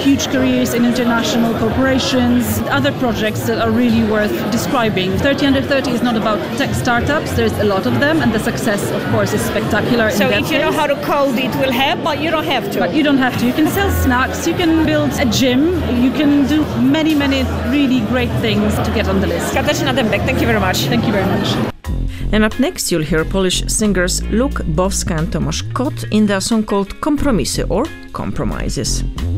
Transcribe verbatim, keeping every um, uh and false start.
huge careers in international corporations, other projects that are really worth describing. thirty under thirty is not about tech startups. There's a lot of them, and the success, of course, is spectacular. So in that if you case. know how to code, it will help, but you don't have to. But you don't have to. You can sell snacks, you can build a gym, you can do many, many really great things to get on the list. Katarzyna Dębek, thank you very much. Thank you very much. And up next, you'll hear Polish singers Luke Bowska and Tomasz Kot in their song called Kompromisy or Compromises.